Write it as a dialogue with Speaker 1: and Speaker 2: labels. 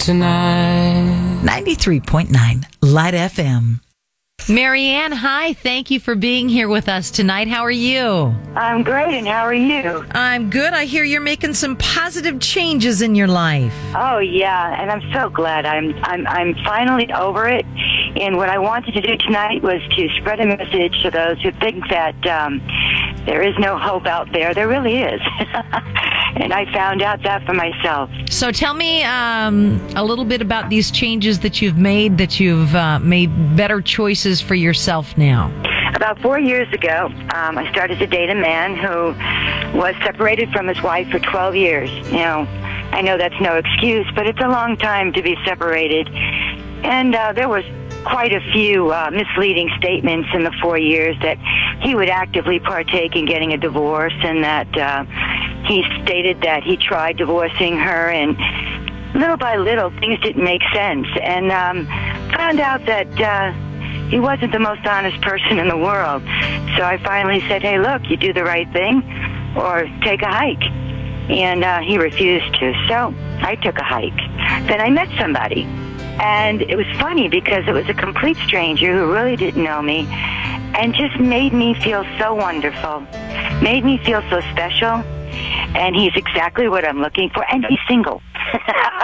Speaker 1: tonight.
Speaker 2: 93.9 Light FM.
Speaker 3: Marianne, hi. Thank you for being here with us tonight. How are you?
Speaker 4: I'm great, and how are you?
Speaker 3: I'm good. I hear you're making some positive changes in your life.
Speaker 4: Oh yeah, and I'm so glad. I'm finally over it. And what I wanted to do tonight was to spread a message to those who think that there is no hope out there. There really is. And I found out that for myself.
Speaker 3: So tell me a little bit about these changes that you've made made better choices for yourself now.
Speaker 4: About 4 years ago, I started to date a man who was separated from his wife for 12 years. Now, I know that's no excuse, but it's a long time to be separated. And there was quite a few misleading statements in the 4 years that he would actively partake in getting a divorce, and that he stated that he tried divorcing her, and little by little things didn't make sense, and found out that he wasn't the most honest person in the world. So I finally said, hey, look, you do the right thing or take a hike. And he refused to, so I took a hike. Then I met somebody. And it was funny because it was a complete stranger who really didn't know me and just made me feel so wonderful, made me feel so special. And he's exactly what I'm looking for. And he's single.